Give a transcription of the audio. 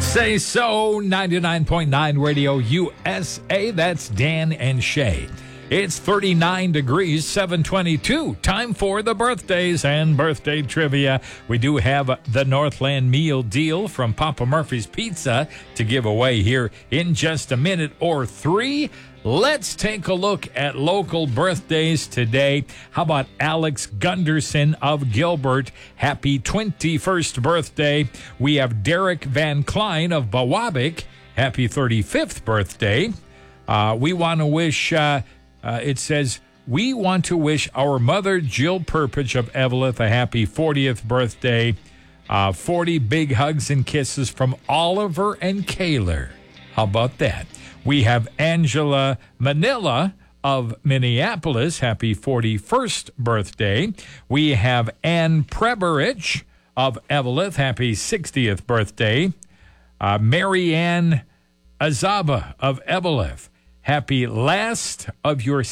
Say so, 99.9 Radio USA. That's Dan and Shay. It's 39 degrees, 722. Time for the birthdays and birthday trivia. We do have the Northland meal deal from Papa Murphy's Pizza to give away here in just a minute or three. Let's take a look at local birthdays today. How about Alex Gunderson of Gilbert? Happy 21st birthday. We have Derek Van Klein of Bawabik. Happy 35th birthday. We want to wish... it says, we want to wish our mother, Jill Perpich of Eveleth, a happy 40th birthday. 40 big hugs and kisses from Oliver and Kaler. How about that? We have Angela Manila of Minneapolis. Happy 41st birthday. We have Ann Preberich of Eveleth. Happy 60th birthday. Mary Ann Azaba of Eveleth. Happy last of your